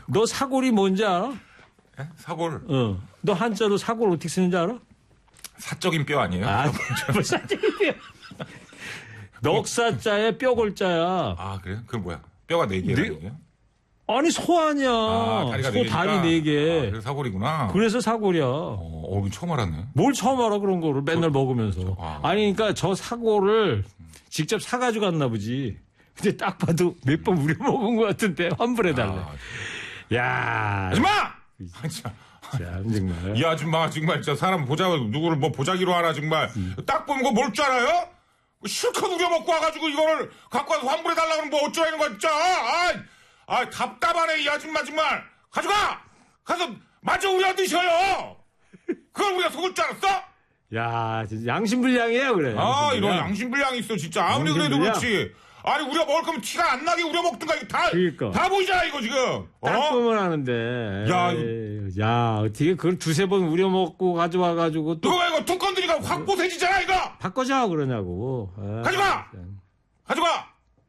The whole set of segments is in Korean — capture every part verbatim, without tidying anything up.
너 사골이 뭔지 알아? 예? 사골. 어. 너 한자로 사골 어떻게 쓰는지 알아? 사적인 뼈 아니에요? 아, 뭐 사적인 뼈. 넉사자에 뼈골자야. 아, 그래요? 그럼 뭐야? 뼈가 네 개라는 네? 얘기야? 아니, 소 아니야. 아, 다리가 소 네 개니까? 다리 네 개. 아, 그래서 사골이구나. 그래서 사골이야. 어, 어, 처음 알았네. 뭘 처음 알아, 그런 거를 맨날 먹으면서. 아. 아니, 그러니까 저 사골을 직접 사가지고 갔나 보지. 근데 딱 봐도 몇 번 우려 먹은 것 같은데 환불해달래. 아, 야 아줌마! 진짜. 참, 정말. 이 아줌마가 정말 진짜 사람 보자, 누구를 뭐 보자기로 하나 정말. 음. 딱 보면 그거 뭘 줄 알아요? 실컷 우려먹고 와가지고 이거를 갖고 와서 환불해달라고 하면 뭐 어쩌라는 거야, 진짜. 아, 아, 답답하네, 이 아줌마 정말. 가져가! 가서 마저 우려 드셔요! 그걸 우리가 속을 줄 알았어? 야, 진짜 양심불량이야, 그래. 아, 양심불량. 이런 양심불량이 있어, 진짜. 아무리 그래도 양심불량. 그렇지. 아니, 우려 먹을 거면 티가 안 나게 우려 먹든가, 이거 다, 그러니까. 다 보이잖아, 이거 지금. 딱 어? 보면 아는데. 야, 에이, 야, 어떻게 그걸 두세 번 우려먹고 가져와가지고 또 누가 이거 두 건드리가 확 보세지잖아, 이거! 바꿔줘, 그러냐고. 아, 가져가! 가져가!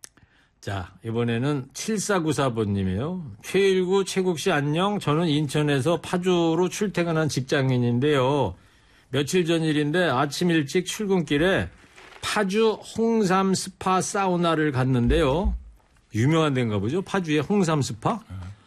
자, 이번에는 칠사구사 번님이에요. 최일구, 최국씨 안녕. 저는 인천에서 파주로 출퇴근한 직장인인데요. 며칠 전 일인데 아침 일찍 출근길에 파주 홍삼 스파 사우나를 갔는데요. 유명한 데인가 보죠. 파주의 홍삼 스파.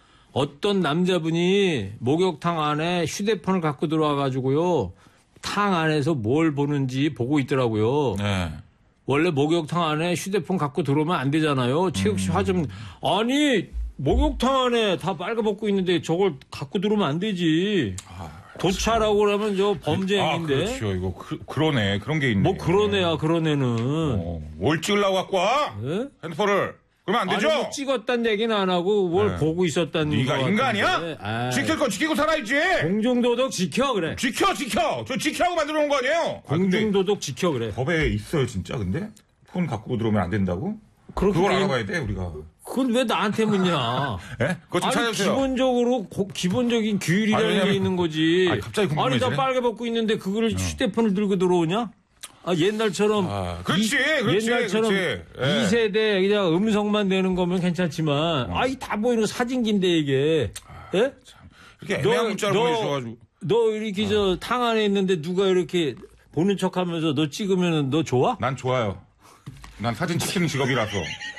어떤 남자분이 목욕탕 안에 휴대폰을 갖고 들어와가지고요. 탕 안에서 뭘 보는지 보고 있더라고요. 네. 원래 목욕탕 안에 휴대폰 갖고 들어오면 안 되잖아요. 최욱 씨 화 좀. 아니, 목욕탕 안에 다 빨가벗고 있는데 저걸 갖고 들어오면 안 되지. 도차라고 그러면 저 범죄 아, 행위인데. 그렇죠. 이거 그, 그러네. 그런 게 있네. 뭐 그런 애야, 그런 애는. 어, 뭘 찍으려고 갖고 와? 네? 핸드폰을. 그러면 안 아니, 되죠? 뭐 찍었단 얘기는 안 하고 뭘 네. 보고 있었다는 네가 거 인간이야? 같은데. 아이, 지킬 건 지키고 살아야지. 공중도덕 지켜, 그래. 지켜, 지켜. 저 지키라고 만들어 놓은 거 아니에요? 아, 근데 공중도덕 지켜, 그래. 법에 있어요, 진짜. 근데 폰 갖고 들어오면 안 된다고? 그렇게 그걸 돼- 알아봐야 돼, 우리가. 그건 왜 나한테 묻냐? 예? 그거 좀 아니, 찾아주세요. 기본적으로, 고- 기본적인 규율이라는 아니, 왜냐면- 게 있는 거지. 아니, 갑자기 궁금해지네. 아니, 나 빨개 벗고 있는데 그걸 휴대폰을 들고 들어오냐? 아, 옛날처럼. 아, 그렇지, 이- 그렇지, 옛날처럼 그렇지. 예. 이 세대 그냥 음성만 내는 거면 괜찮지만, 아이, 다 보이는 거 사진기인데, 이게. 예? 이렇게 애매한 문자를 보내주셔가지고. 너 이렇게 저 탕 안에 있는데 누가 이렇게 보는 척 하면서 너 찍으면 너 좋아? 난 좋아요. 난 사진 찍히는 직업이라서.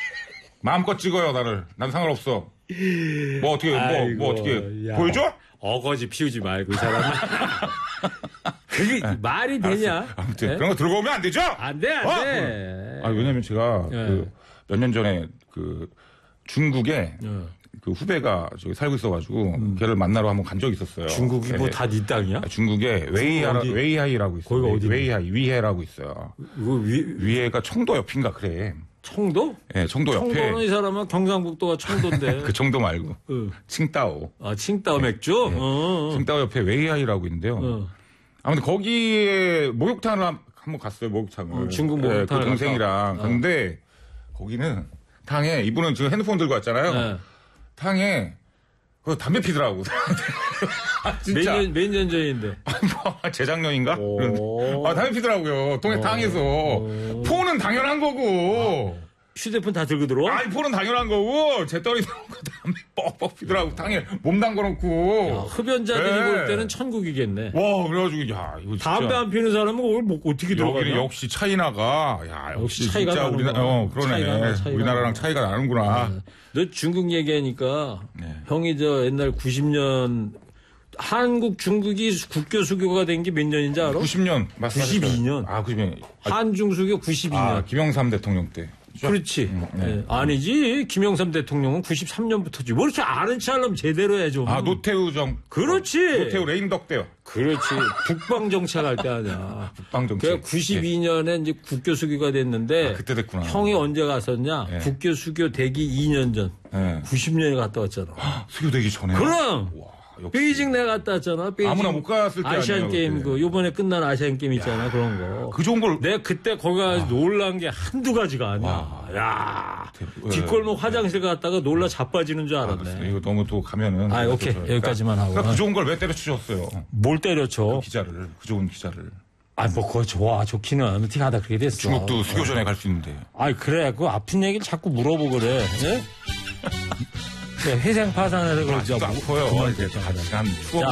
마음껏 찍어요, 나를. 난 상관없어. 뭐 어떻게, 뭐, 아이고, 뭐 어떻게. 야. 보여줘? 어거지 피우지 말고, 이 사람은. 그게 말이 되냐? 아무튼 예? 그런 거 들고 오면 안 되죠? 안 돼, 안 어? 돼. 아, 왜냐면 제가 예. 그 몇 년 전에 그 중국에 예. 그 후배가 저기 살고 있어가지고 걔를 만나러 한번 간 적이 있었어요. 음. 중국이 뭐 예. 다 네 땅이야? 아, 중국에 웨이하, 어디? 웨이하이라고 있어요. 거기가 어디냐? 웨이하이, 위해라고 있어요. 이거 위, 위해가 청도 옆인가 그래. 청도? 예, 청도 옆에. 청도는 이 사람은 경상북도가 청도인데. 그 청도 말고. 어. 칭따오. 아, 칭따오 맥주? 예. 어, 어. 칭따오 옆에 웨이하이라고 있는데요. 어. 아무튼 거기에 목욕탕을 한- 한번 갔어요, 목욕탕을. 어, 중국 예, 목욕탕을 그 동생이랑. 갔다. 근데 거기는 탕에, 이분은 지금 핸드폰 들고 왔잖아요. 네. 탕에 그 담배 피더라고. 아, 몇 진짜. 년, 몇 년 전인데. 뭐, 재작년인가? 오. 그런데. 아, 담배 피더라고요. 동네 탕에서. 폰은 당연한 거고. 휴대폰 다 들고 들어와? 아이폰은 당연한 거고, 재떨이 들어오고, 담배 뻑뻑 피더라고. 탕에 몸 담궈 놓고. 야, 흡연자들이 네. 볼 때는 천국이겠네. 와, 그래가지고, 야, 이거 진짜. 담배 안 피는 사람은 그걸 뭐 어떻게 들어가냐? 여기는 역시 차이나가, 야, 역시 역시 차이가 진짜 나는구나. 우리나라, 어, 그러네. 차이가 나, 차이가 우리나라랑 나. 차이가 나는구나. 너 중국 얘기하니까 네. 형이 저 옛날 구십 년 한국 중국이 국교 수교가 된 게 몇 년인지 알아? 구십 년, 맞습니다. 구십이 년. 아, 구십 년. 아, 한중 수교 구십이 년. 아, 김영삼 대통령 때. 그렇지. 네. 예. 아니지. 김영삼 대통령은 구십삼 년부터지. 뭐 이렇게 아는 체 하려면 제대로 해 좀. 아, 노태우 정. 그렇지. 노태우 레임덕 때요. 그렇지. 북방 정책할 때 아니야. 북방 정책. 그러니까 구십이 년에 이제 국교 수교가 됐는데 아, 그때 됐구나. 형이 언제 갔었냐? 예. 국교 수교 되기 이 년 전. 예. 구십 년에 갔다 왔잖아. 수교되기 전에. 그럼 와, 역시. 베이징 내가 갔다 왔잖아. 베이징 아무나 못 갔을 때 아시안 아니에요, 게임 그때. 그 요번에 끝난 아시안 게임 있잖아. 그런 거. 그 좋은 걸. 내가 그때 거기 가서 놀란 게 한두 가지가 아니야. 야, 예. 뒷골목 화장실 갔다가 놀라 자빠지는 줄 아, 알았네. 이거 너무 또 가면은. 아, 오케이. 그러니까 여기까지만 하고. 그러니까 그 좋은 걸 왜 때려치셨어요? 뭘 때려쳐? 기자를. 그 좋은 기자를. 아, 뭐 그거 좋아. 좋기는 어떻게 하다 그렇게 됐어. 중국도 수교전에 갈 수 있는데. 아이, 그래. 그 아픈 얘기를 자꾸 물어보고 그래. 예? 네, 회생 파산해서 그러죠. 아직도 아파요. 그만 이제 결정하자. 같이 한 추억